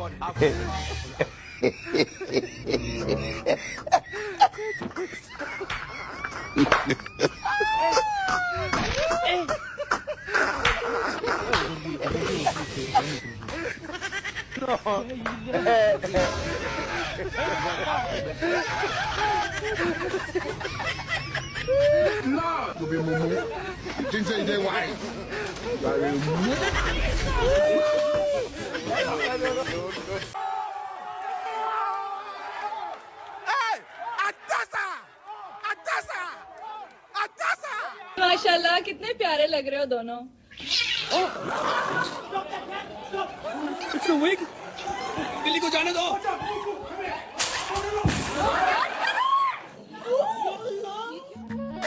To be mumu, chính say they why. माशाल्लाह कितने प्यारे लग रहे हो दोनों। It's a wig. बिल्ली को जाने दो।